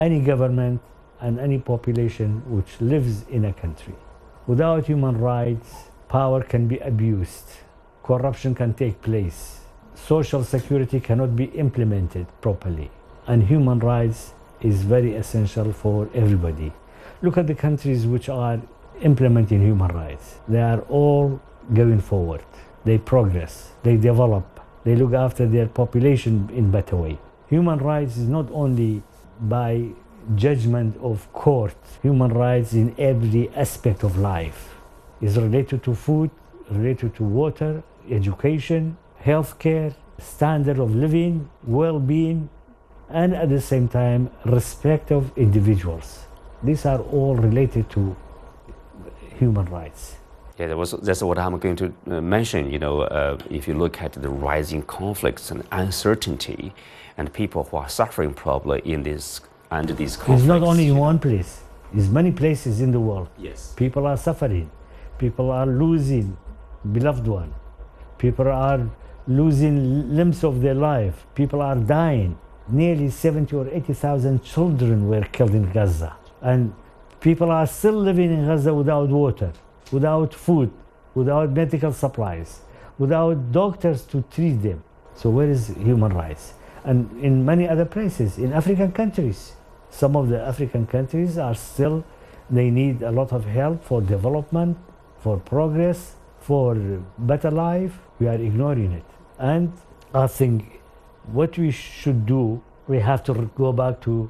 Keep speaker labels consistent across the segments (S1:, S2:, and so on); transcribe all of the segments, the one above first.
S1: any government and any population which lives in a country. Without human rights, power can be abused, corruption can take place, social security cannot be implemented properly, and human rights is very essential for everybody. Look at the countries which are implementing human rights. They are all going forward. They progress, they develop, they look after their population in a better way. Human rights is not only by judgment of court. Human rights in every aspect of life is related to food, related to water, education, healthcare, standard of living, well-being, and at the same time, respect of individuals. These are all related to human rights.
S2: Yeah, that's what I'm going to mention. If you look at the rising conflicts and uncertainty, and people who are suffering probably under these conflicts.
S1: It's not only in one place. It's many places in the world.
S2: Yes.
S1: People are suffering. People are losing beloved one. People are losing limbs of their life. People are dying. Nearly 70 or 80,000 children were killed in Gaza. And people are still living in Gaza without water, without food, without medical supplies, without doctors to treat them. So where is human rights? And in many other places, in African countries, some of the African countries are still, they need a lot of help for development, for progress, for better life. We are ignoring it. And I think what we should do, we have to go back to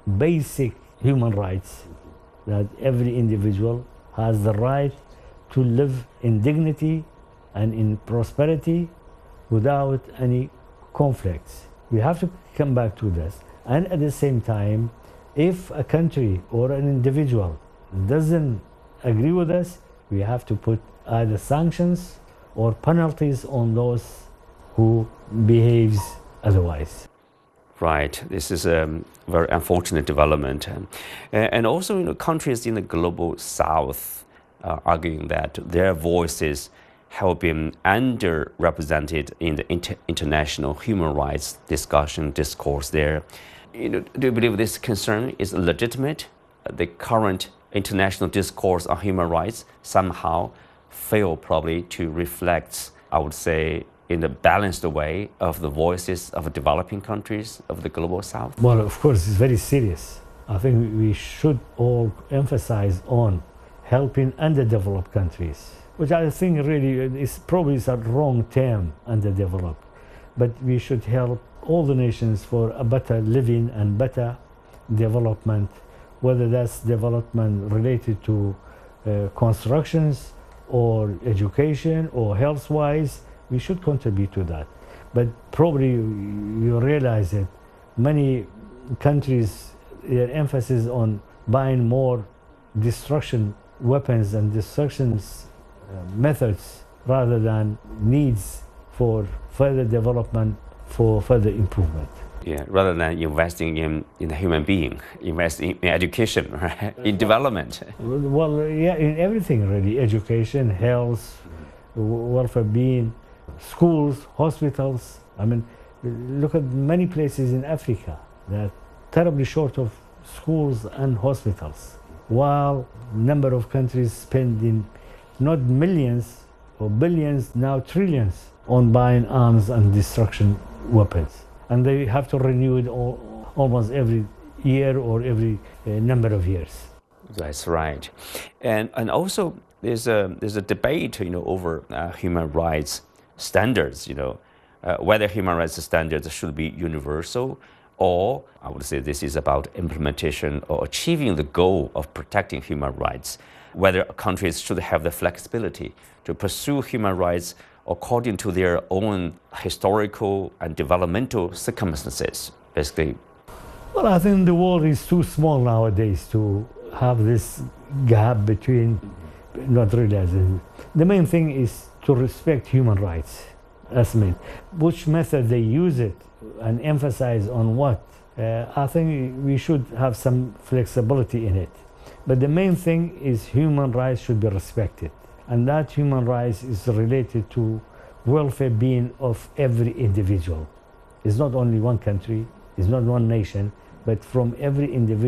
S1: basic human rights, that every individual has the right to live in dignity and in prosperity without any conflicts. We have to come back to this. And at the same time, if a country or an individual doesn't agree with us, we have to put either sanctions or penalties on those who behaves otherwise.
S2: Right. This is a very unfortunate development. And also, countries in the global south are arguing that their voices have been underrepresented in the international human rights discourse there. Do you believe this concern is legitimate? The current international discourse on human rights somehow fail probably to reflect, I would say, in a balanced way of the voices of developing countries of the global south?
S1: Well, of course, it's very serious. I think we should all emphasize on helping underdeveloped countries, which I think really is probably a wrong term, underdeveloped. But we should help all the nations for a better living and better development, whether that's development related to constructions or education or health-wise. We should contribute to that. But probably you realize that many countries, their emphasis on buying more destruction weapons and destruction methods rather than needs for further development, for further improvement.
S2: Yeah, rather than investing in a human being, invest in education, right? In development.
S1: Well, yeah, in everything really, education, health, welfare being, schools, hospitals. I mean, look at many places in Africa that are terribly short of schools and hospitals, while number of countries spending not millions or billions, now trillions on buying arms and destruction weapons. And they have to renew it almost every year or every number of years.
S2: That's right. And also there's a debate, over human rights standards, whether human rights standards should be universal, or I would say this is about implementation or achieving the goal of protecting human rights, whether countries should have the flexibility to pursue human rights according to their own historical and developmental circumstances, basically.
S1: Well, I think the world is too small nowadays to have this gap between not realizing. The main thing is to respect human rights, as mean. Which method they use it and emphasize on what, I think we should have some flexibility in it. But the main thing is human rights should be respected. And that human rights is related to welfare being of every individual. It's not only one country, it's not one nation, but from every individual.